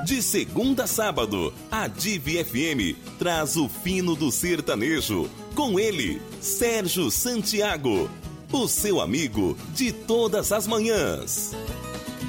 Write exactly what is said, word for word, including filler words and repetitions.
De segunda a sábado, a Divi F M traz o fino do sertanejo. Com ele, Sérgio Santiago, o seu amigo de todas as manhãs.